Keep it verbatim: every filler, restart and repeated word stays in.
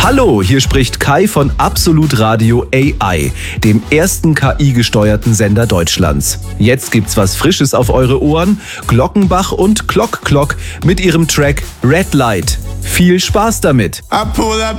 Hallo, hier spricht Kai von Absolut Radio A I, dem ersten K I-gesteuerten Sender Deutschlands. Jetzt gibt's was Frisches auf eure Ohren. Glockenbach und Clock Clock mit ihrem Track Red Light. Viel Spaß damit!